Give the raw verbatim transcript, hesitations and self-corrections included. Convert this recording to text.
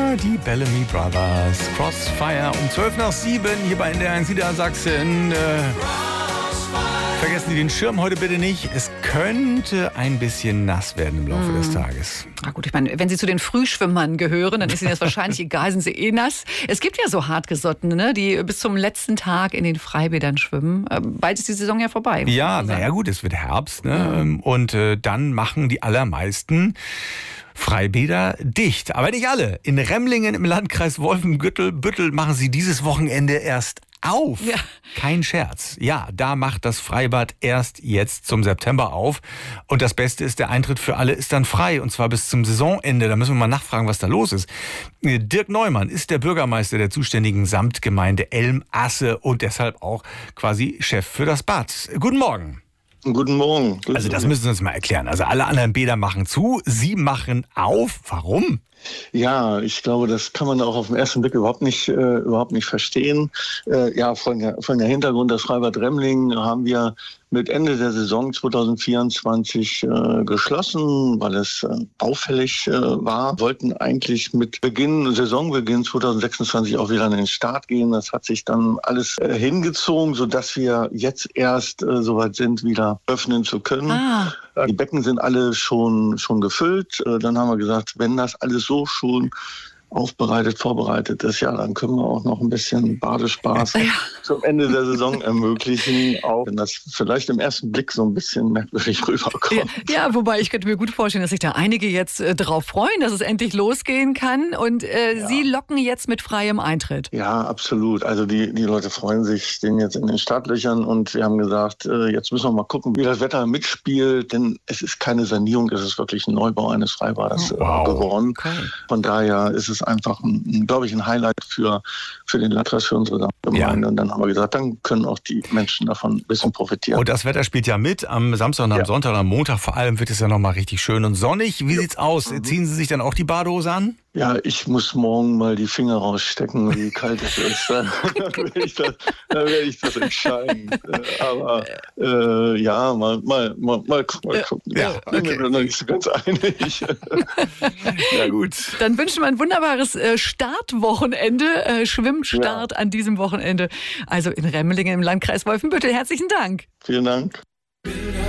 Ja, die Bellamy Brothers. Crossfire um zwölf nach sieben hier bei N D R eins Niedersachsen. Äh, vergessen Sie den Schirm heute bitte nicht. Es könnte ein bisschen nass werden im Laufe mm. des Tages. Na gut, ich meine, wenn Sie zu den Frühschwimmern gehören, dann ist Ihnen das wahrscheinlich egal, sind Sie eh nass. Es gibt ja so Hartgesottene, ne, die bis zum letzten Tag in den Freibädern schwimmen. Bald ist die Saison ja vorbei. Ja, naja gut, es wird Herbst. Ne? Mhm. Und äh, dann machen die allermeisten Freibäder dicht. Aber nicht alle. In Remlingen im Landkreis Wolfenbüttel machen sie dieses Wochenende erst auf. Ja. Kein Scherz. Ja, da macht das Freibad erst jetzt zum September auf. Und das Beste ist, der Eintritt für alle ist dann frei. Und zwar bis zum Saisonende. Da müssen wir mal nachfragen, was da los ist. Dirk Neumann ist der Bürgermeister der zuständigen Samtgemeinde Elm-Asse und deshalb auch quasi Chef für das Bad. Guten Morgen. Guten Morgen. Also das müssen Sie uns mal erklären. Also alle anderen Bäder machen zu, Sie machen auf. Warum? Ja, ich glaube, das kann man auch auf den ersten Blick überhaupt nicht, äh, überhaupt nicht verstehen. Äh, ja, von der, von der Hintergrund, das Freibad Remlingen haben wir mit Ende der Saison zwanzig vierundzwanzig äh, geschlossen, weil es äh, auffällig äh, war. Wollten eigentlich mit Beginn, Saisonbeginn zwanzig sechsundzwanzig auch wieder an den Start gehen. Das hat sich dann alles äh, hingezogen, sodass wir jetzt erst äh, soweit sind, wieder öffnen zu können. Ah. Die Becken sind alle schon, schon gefüllt. Äh, dann haben wir gesagt, wenn das alles so schon aufbereitet, vorbereitet ist, ja, dann können wir auch noch ein bisschen Badespaß ja. zum Ende der Saison ermöglichen, auch wenn das vielleicht im ersten Blick so ein bisschen merkwürdig rüberkommt. Ja, ja, wobei ich könnte mir gut vorstellen, dass sich da einige jetzt äh, drauf freuen, dass es endlich losgehen kann und äh, ja. Sie locken jetzt mit freiem Eintritt. Ja, absolut. Also die, die Leute freuen sich, stehen jetzt in den Startlöchern und wir haben gesagt, äh, jetzt müssen wir mal gucken, wie das Wetter mitspielt, denn es ist keine Sanierung, es ist wirklich ein Neubau eines Freibads wow. geworden. Okay. Von daher ist es einfach, ein, glaube ich, ein Highlight für, für den Landkreis, für unsere Gemeinde. Ja. Und dann haben wir gesagt, dann können auch die Menschen davon ein bisschen profitieren. Und das Wetter spielt ja mit. Am Samstag und am ja. Sonntag und am Montag vor allem wird es ja nochmal richtig schön und sonnig. Wie ja. sieht's aus? Mhm. Ziehen Sie sich dann auch die Badehose an? Ja, ich muss morgen mal die Finger rausstecken, wie kalt es ist. Dann werde ich das, dann werde ich das entscheiden. Aber äh, ja, mal, mal, mal, mal gucken. Mal gucken. Ja, okay. Ich bin mir noch nicht so ganz einig. Ja, gut. Dann wünschen wir ein wunderbares äh, Startwochenende, äh, Schwimmstart ja. an diesem Wochenende. Also in Remlingen im Landkreis Wolfenbüttel. Herzlichen Dank. Vielen Dank.